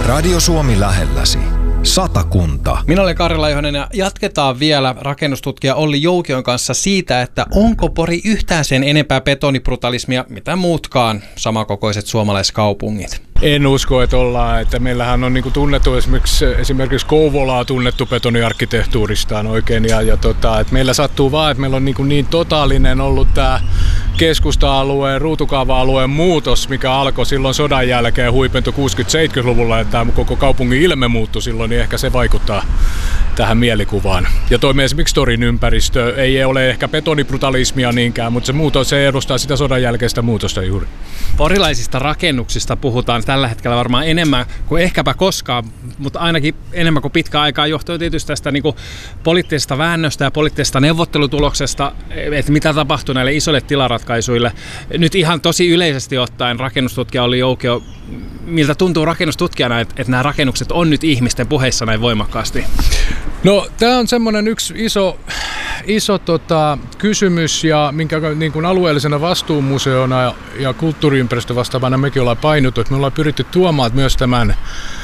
Radio Suomi lähelläsi. Satakunta. Minä olen Karri Laihonen ja jatketaan vielä rakennustutkija Olli Joukion kanssa siitä, että onko Pori yhtään sen enempää betonibrutalismia, mitä muutkaan samankokoiset suomalaiskaupungit. En usko, että ollaan. Että meillähän on tunnettu esimerkiksi Kouvolaa tunnettu betoniarkkitehtuuristaan oikein. Että meillä sattuu vaan, että meillä on niin totaalinen ollut tämä keskusta-alueen, ruutukaava-alueen muutos, mikä alkoi silloin sodan jälkeen, huipentui 60-70-luvulla, että tämä koko kaupungin ilme muuttui silloin, niin ehkä se vaikuttaa tähän mielikuvaan. Ja esimerkiksi Torin ympäristö ei ole ehkä betonibrutalismia niinkään, mutta se edustaa sitä sodan jälkeistä muutosta juuri. Porilaisista rakennuksista puhutaan tällä hetkellä varmaan enemmän kuin ehkäpä koskaan, mutta ainakin enemmän kuin pitkään aikaa johtuen tietysti tästä poliittisesta väännöstä ja poliittisesta neuvottelutuloksesta, että mitä tapahtuu näille isoille tilaratkaisuille. Nyt ihan tosi yleisesti ottaen rakennustutkija Olli Joukio, miltä tuntuu rakennustutkijana, että nämä rakennukset on nyt ihmisten puheissa näin voimakkaasti? No, tämä on semmoinen yksi iso kysymys, ja minkä alueellisena vastuumuseona ja kulttuuriympäristö vastaavana mekin ollaan painuttu, että me ollaan pyritty tuomaan myös tämän